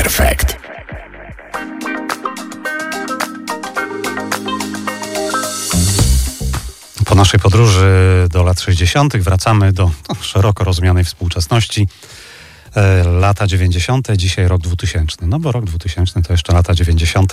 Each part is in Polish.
Perfekt. Po naszej podróży do lat 60. wracamy do szeroko rozumianej współczesności. Lata 90., dzisiaj rok 2000. No bo rok 2000 to jeszcze lata 90.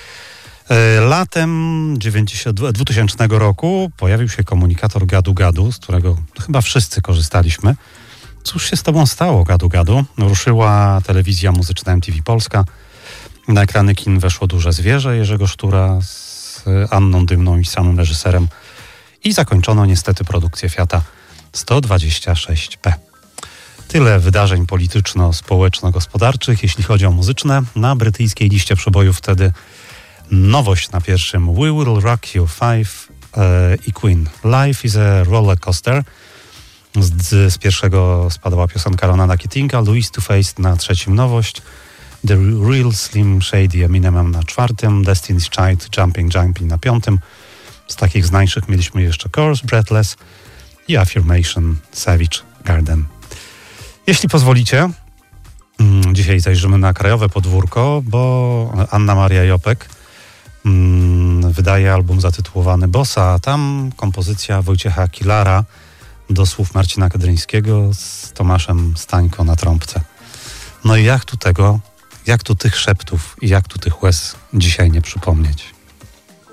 Latem 2000 roku pojawił się komunikator gadu-gadu, z którego chyba wszyscy korzystaliśmy. Cóż się z tobą stało, gadu-gadu? Ruszyła telewizja muzyczna MTV Polska. Na ekrany kin weszło Duże zwierzę Jerzego Sztura z Anną Dymną i samym reżyserem. I zakończono niestety produkcję Fiata 126P. Tyle wydarzeń polityczno-społeczno-gospodarczych, jeśli chodzi o muzyczne. Na brytyjskiej liście przebojów wtedy nowość na pierwszym We Will Rock You 5 i Queen. Life is a roller coaster. Z pierwszego spadła piosenka Ronana Keatinga, Louis to Face na trzecim nowość, The Real Slim Shady Eminem na czwartym, Destiny's Child Jumping na piątym. Z takich znańszych mieliśmy jeszcze Course, Breathless i Affirmation, Savage Garden. Jeśli pozwolicie, dzisiaj zajrzymy na krajowe podwórko, bo Anna Maria Jopek wydaje album zatytułowany Bossa, a tam kompozycja Wojciecha Kilara do słów Marcina Kedryńskiego z Tomaszem Stańko na trąbce. No i jak tu tych szeptów i jak tu tych łez dzisiaj nie przypomnieć?